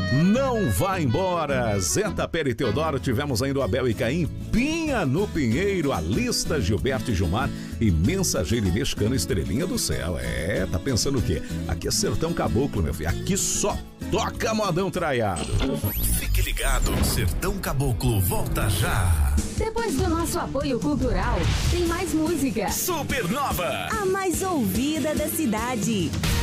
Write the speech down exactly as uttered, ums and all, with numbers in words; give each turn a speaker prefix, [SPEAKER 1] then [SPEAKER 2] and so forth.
[SPEAKER 1] Não vai embora. Zé Pérez e Teodoro, tivemos ainda o Abel e Caim, Pinha no Pinheiro, a lista Gilberto e Gilmar e Mensageiro e Mexicano, Estrelinha do Céu. É, tá pensando o quê? Aqui é Sertão Caboclo, meu filho. Aqui só toca modão traiado.
[SPEAKER 2] Fique ligado, Sertão Caboclo volta já.
[SPEAKER 3] Depois do nosso apoio cultural, tem mais música.
[SPEAKER 2] Supernova,
[SPEAKER 4] a mais ouvida da cidade.